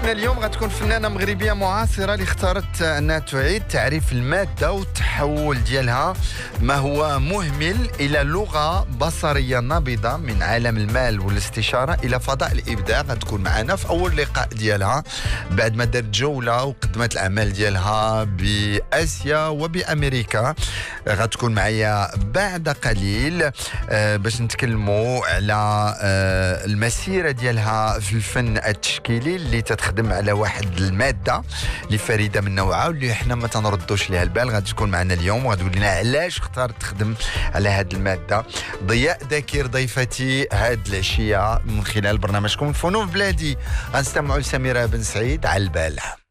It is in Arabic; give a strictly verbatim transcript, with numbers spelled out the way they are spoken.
ضيفتنا اليوم غتكون فنانة مغربية معاصرة اللي اختارت أنها تعيد تعريف المادة والتحول ديالها ما هو مهمل إلى لغة بصرية نابضة من عالم المال والاستشارة إلى فضاء الإبداع. غتكون معنا في أول لقاء ديالها بعد ما دارت جولة وقدمت الأعمال ديالها بآسيا وبأمريكا. غتكون معايا بعد قليل آه باش نتكلموا على آه المسيرة ديالها في الفن التشكيلي اللي تتخدم على واحد المادة اللي فريدة من نوعها واللي احنا ما تنردوش ليها البال. غادي تكون معنا اليوم وغتقول لنا علاش اختارت تخدم على هذه المادة. ضياء ذاكر ضيفتي هذه العشية من خلال برنامجكم فنون بلادي. غنستمعوا لسميرة بن سعيد على البال.